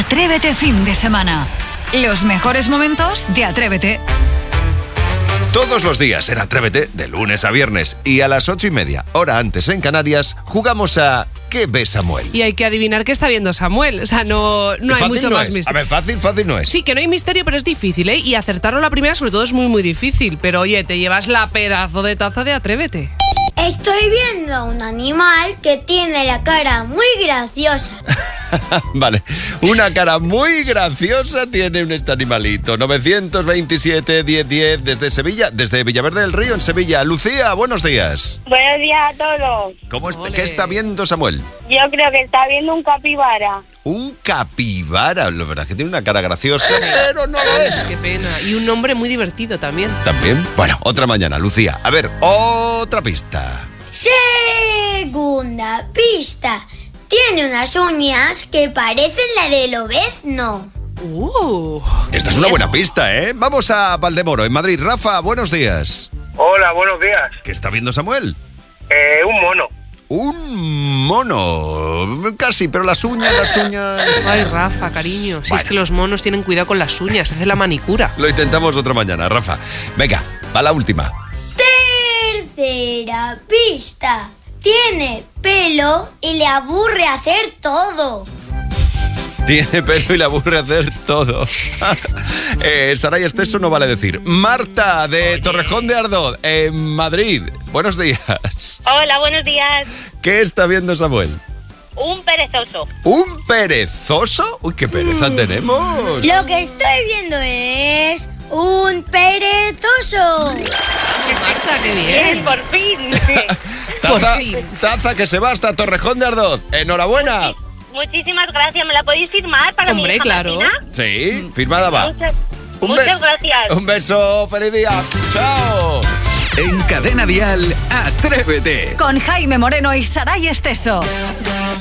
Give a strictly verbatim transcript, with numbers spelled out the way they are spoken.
Atrévete fin de semana. Los mejores momentos de Atrévete. Todos los días en Atrévete, de lunes a viernes y a las ocho y media, hora antes en Canarias, jugamos a ¿Qué ve Samuel? Y hay que adivinar qué está viendo Samuel. O sea, no, no hay mucho no más es. misterio. A ver, fácil, fácil no es. Sí, que no hay misterio, pero es difícil, ¿eh? Y acertarlo la primera, sobre todo, es muy, muy difícil. Pero oye, te llevas la pedazo de taza de Atrévete. Estoy viendo a un animal que tiene la cara muy graciosa. Vale, una cara muy graciosa tiene un este animalito. novecientos veintisiete, diez diez, desde Sevilla, desde Villaverde del Río, en Sevilla. Lucía, buenos días. Buenos días a todos. ¿Cómo es, ¿Qué está viendo Samuel? Yo creo que está viendo un capibara. Un capibara, la verdad es que tiene una cara graciosa, pero no lo es. Qué pena. Y un nombre muy divertido también. ¿También? Bueno, otra mañana, Lucía. A ver, otra pista. Segunda pista. Tiene unas uñas que parecen la del lobezno. Uh, Esta es una buena pista, ¿eh? Vamos a Valdemoro, en Madrid. Rafa, buenos días. Hola, buenos días. ¿Qué está viendo Samuel? Eh, un mono. Un mono. Casi, pero las uñas, las uñas... Ay, Rafa, cariño. Si Bueno. es que los monos tienen cuidado con las uñas, se hace la manicura. Lo intentamos otra mañana, Rafa. Venga, va la última. Tercera pista. Tiene pelo y le aburre hacer todo. Tiene pelo y le aburre hacer todo. eh, Saray Esteso no vale decir. Marta, de Torrejón de Ardoz, en Madrid. Buenos días. Hola, buenos días. ¿Qué está viendo Samuel? Un perezoso. ¿Un perezoso? Uy, qué pereza tenemos. Lo que estoy viendo es un perezoso. Marta, qué Bien, bien. por fin. Taza, por fin. taza que se va hasta Torrejón de Ardoz. Enhorabuena. Muchísimas gracias. ¿Me la podéis firmar para Hombre, mi hija claro. Martina? Sí, firmada va. Muchas, Un muchas beso. gracias. Un beso, feliz día. Chao. En Cadena Dial, Atrévete. Con Jaime Moreno y Saray Esteso.